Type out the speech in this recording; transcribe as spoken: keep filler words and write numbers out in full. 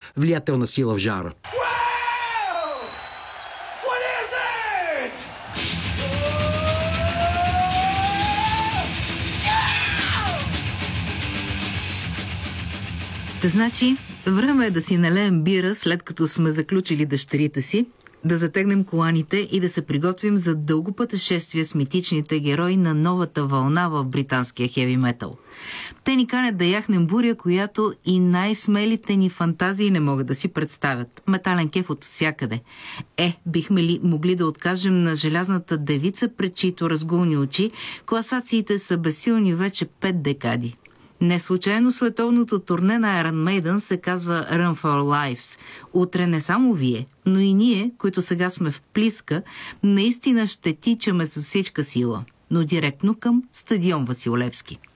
влиятелна сила в жара. Та значи, време е да си налеем бира, след като сме заключили дъщерите си, да затегнем коланите и да се приготвим за дълго пътешествие с митичните герои на новата вълна в британския хеви метал. Те ни канят да яхнем буря, която и най-смелите ни фантазии не могат да си представят. Метален кеф от всякъде. Е, бихме ли могли да откажем на желязната девица, пред чието разгулни очи класациите са безсилни вече пет декади? Не случайно световното турне на Iron Maiden се казва Run for Lives. Утре не само вие, но и ние, които сега сме в Плиска, наистина ще тичаме с всичка сила, но директно към стадион Васил Левски.